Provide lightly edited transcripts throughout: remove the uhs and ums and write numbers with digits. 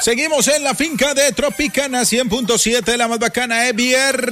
Seguimos en la finca de Tropicana 100.7, la más bacana. Es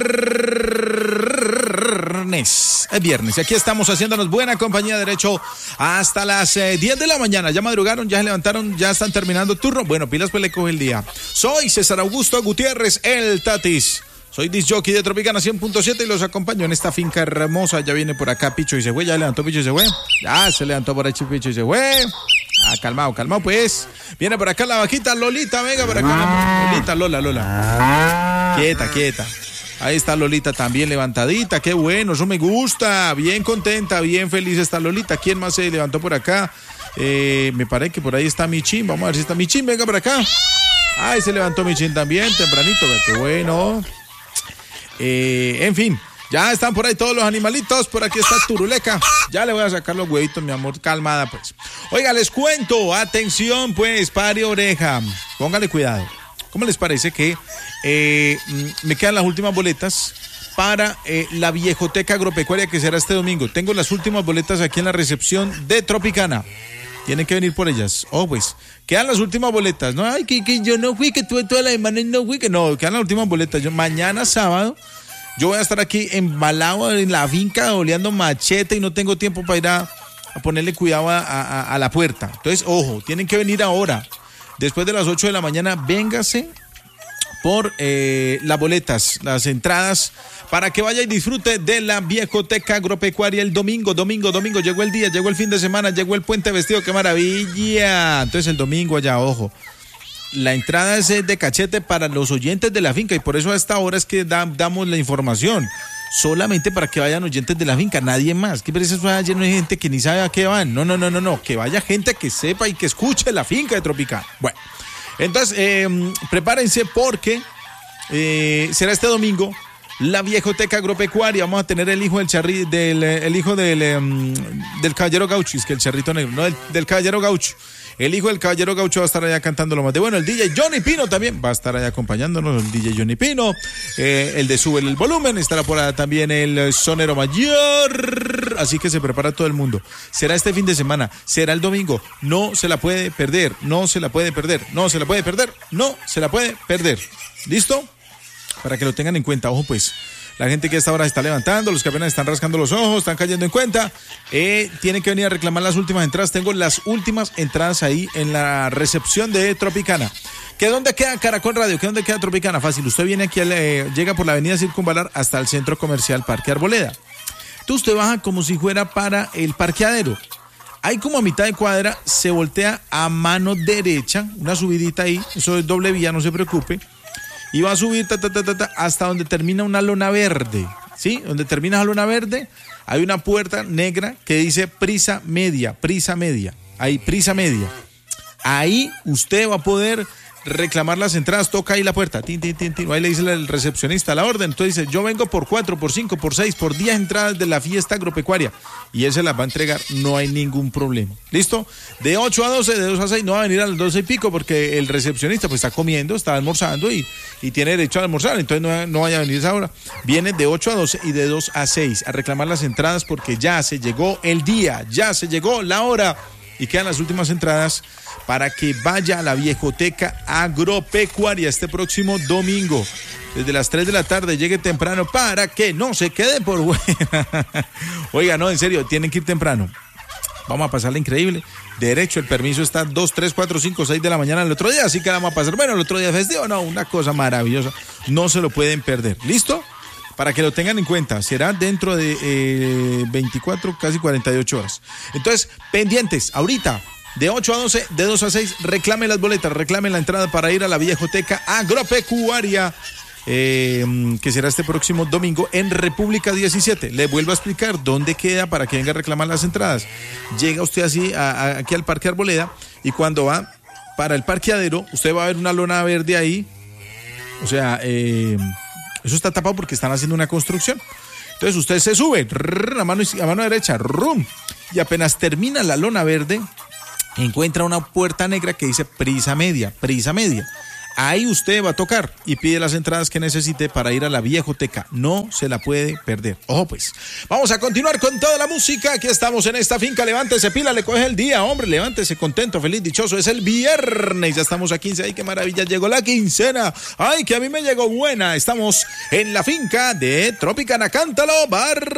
viernes. Y aquí estamos haciéndonos buena compañía, derecho hasta las 10 de la mañana. Ya madrugaron, ya se levantaron, ya están terminando turno. Bueno, pilas, pues le coge el día. Soy César Augusto Gutiérrez, el Tatis. Soy disc jockey de Tropicana 100.7 y los acompaño en esta finca hermosa. Ya viene por acá Picho y se fue. Ya levantó Picho y se fue. Ya se levantó por ahí Picho y se fue. Ah, calmado pues. Viene por acá la vaquita Lolita, venga por acá. Lolita, Lola. Quieta. Ahí está Lolita también levantadita. Qué bueno, eso me gusta. Bien contenta, bien feliz está Lolita. ¿Quién más se levantó por acá? Me parece que por ahí está Michín. Vamos a ver si está Michín. Venga por acá. Ahí se levantó Michín también, tempranito. Qué bueno. En fin, ya están por ahí todos los animalitos. Por aquí está Turuleca. Ya le voy a sacar los huevitos, mi amor, calmada pues. Oiga, les cuento, atención pues, pare oreja, póngale cuidado. ¿Cómo les parece que me quedan las últimas boletas para la viejoteca agropecuaria que será este domingo? Tengo las últimas boletas aquí en la recepción de Tropicana. Tienen que venir por ellas. Pues, quedan las últimas boletas. No, ay, que yo no fui, que tuve toda la semana y no fui, que no, quedan las últimas boletas. Mañana sábado, yo voy a estar aquí embalado en la finca, oleando machete y no tengo tiempo para ir a ponerle cuidado a la puerta. Entonces, ojo, tienen que venir ahora. Después de las 8 de la mañana, véngase por las boletas, las entradas, para que vaya y disfrute de la viejoteca agropecuaria el domingo. Llegó el día, llegó el fin de semana, llegó el puente vestido, qué maravilla. Entonces el domingo allá, ojo. La entrada es de cachete para los oyentes de la finca y por eso a esta hora es que damos la información. Solamente para que vayan oyentes de la finca, nadie más. ¿Qué parece eso? Lleno de gente que ni sabe a qué van. No. Que vaya gente que sepa y que escuche la finca de Tropicana. Bueno, entonces prepárense porque será este domingo la viejoteca agropecuaria. Vamos a tener el hijo del hijo del caballero gaucho, es que el charrito negro, no, del caballero gaucho. El hijo del caballero gaucho va a estar allá cantando lo más de bueno. El DJ Johnny Pino también va a estar allá acompañándonos. El DJ Johnny Pino, el de Sube el Volumen, estará por allá también el sonero mayor. Así que se prepara todo el mundo. Será este fin de semana, será el domingo. No se la puede perder. ¿Listo? Para que lo tengan en cuenta. Ojo pues, la gente que a esta hora se está levantando, los que apenas están rascando los ojos, están cayendo en cuenta, tienen que venir a reclamar las últimas entradas. Tengo las últimas entradas ahí en la recepción de Tropicana. ¿Que dónde queda Caracol Radio? ¿Que dónde queda Tropicana? Fácil, usted viene aquí, llega por la avenida Circunvalar hasta el centro comercial Parque Arboleda. Entonces usted baja como si fuera para el parqueadero. Ahí como a mitad de cuadra se voltea a mano derecha, una subidita ahí, eso es doble vía, no se preocupe. Y va a subir hasta donde termina una lona verde, ¿sí? Donde termina la lona verde, hay una puerta negra que dice prisa media. Ahí, prisa media. Ahí usted va a poder reclamar las entradas, toca ahí la puerta, tin. Ahí le dice el recepcionista la orden. Entonces dice, yo vengo por 4, por 5, por 6, por 10 entradas de la fiesta agropecuaria. Y él se las va a entregar, no hay ningún problema. ¿Listo? De 8 a 12, de 2 a 6, no va a venir a las 12 y pico porque el recepcionista pues está comiendo, está almorzando y tiene derecho a almorzar. Entonces no vaya a venir esa hora. Viene de 8 a 12 y de 2 a 6 a reclamar las entradas porque ya se llegó el día, ya se llegó la hora. Y quedan las últimas entradas para que vaya a la viejoteca agropecuaria este próximo domingo. Desde las 3 de la tarde, llegue temprano para que no se quede por buena. Oiga, no, en serio, tienen que ir temprano. Vamos a pasarla increíble. Derecho, el permiso está 2, 3, 4, 5, 6 de la mañana el otro día, así que la vamos a pasar. Bueno, el otro día festivo, no, una cosa maravillosa. No se lo pueden perder. ¿Listo? Para que lo tengan en cuenta, será dentro de 24, casi 48 horas. Entonces, pendientes, ahorita, de 8 a 12, de 2 a 6, reclame las boletas, reclame la entrada para ir a la viejoteca agropecuaria, que será este próximo domingo en República 17. Le vuelvo a explicar dónde queda para que venga a reclamar las entradas. Llega usted así aquí al Parque Arboleda y cuando va para el parqueadero, usted va a ver una lona verde ahí, o sea, eso está tapado porque están haciendo una construcción. Entonces usted se sube a mano derecha, y apenas termina la lona verde, encuentra una puerta negra que dice prisa media. Ahí usted va a tocar y pide las entradas que necesite para ir a la Viejoteca. No se la puede perder. Ojo pues. Vamos a continuar con toda la música. Aquí estamos en esta finca. Levántese pila, le coge el día, hombre. Levántese contento, feliz, dichoso. Es el viernes. Ya estamos a 15. Ay, qué maravilla. Llegó la quincena. Ay, que a mí me llegó buena. Estamos en la finca de Tropicana. Cántalo, Bar.